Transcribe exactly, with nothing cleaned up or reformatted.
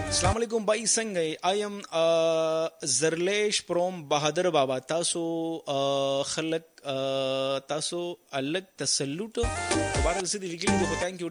السلام علیکم بای څنګه آی ام زرلیش پروم بهادر بابا تاسو خلک تاسو الګ تسلوټ دوباره د دې لیکلي د هوتان کې